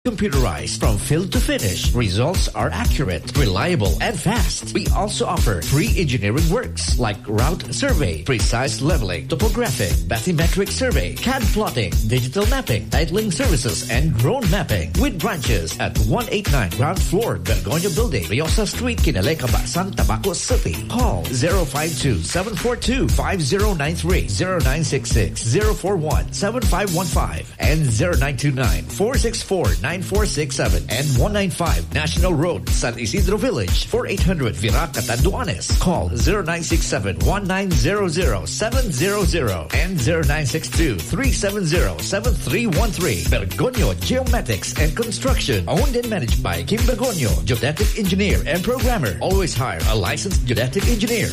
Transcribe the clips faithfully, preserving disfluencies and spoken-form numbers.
Computerized from field to finish. Results are accurate, reliable, and fast. We also offer free engineering works like route survey, precise leveling, topographic, bathymetric survey, C A D plotting, digital mapping, titling services, and drone mapping. With branches at one eighty-nine ground floor, Bergoño Building, Riosa Street, Kinaleka, Basan, Tabaco City. Call zero five two, seven four two, five zero nine three, zero nine six six, zero four one, seven five one five, and zero nine two nine, four six four, nine four six seven and one ninety-five National Road, San Isidro Village, four eight hundred Virac, Catanduanes. Call zero nine six seven, one nine zero zero, seven zero zero and zero nine six two, three seven zero, seven three one three. Bergoño Geomatics and Construction, owned and managed by Kim Bergoño, geodetic engineer and programmer. Always hire a licensed geodetic engineer.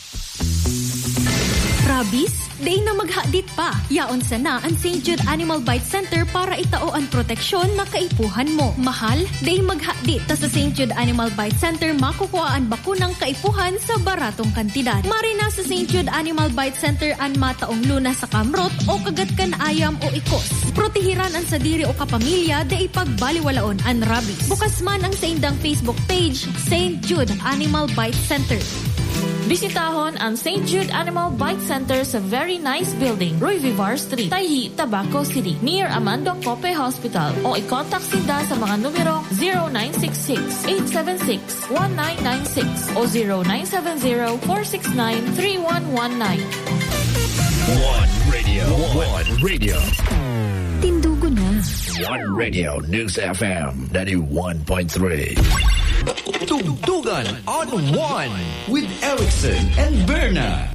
Rabies? Day na maghadit pa. Yaon sana ang Saint Jude Animal Bite Center para itao ang proteksyon na kaipuhan mo. Mahal? Day maghadit. Ta sa Saint Jude Animal Bite Center makukuha ang bakunang kaipuhan sa baratong kantidad. Marina sa Saint Jude Animal Bite Center ang mataong luna sa kamrot o kagatkan ayam o ikos. Protehiran ang sadiri o kapamilya da ipagbaliwalaon ang rabies. Bukas man ang sa indang Facebook page, Saint Jude Animal Bite Center. Bisitahon ang Saint Jude Animal Bite Center sa very nice building, Roy Vivar Street, Tayhi, Tabaco City, near Amando Cope Hospital. O i-contact sila sa mga numero zero nine six six, eight seven six, one nine nine six o zero nine seven zero, four six nine, three one one nine. One Radio. One Radio. Tindugo na. One Radio News F M ninety-one point three. Tugtugan on One with Erickson and Berna.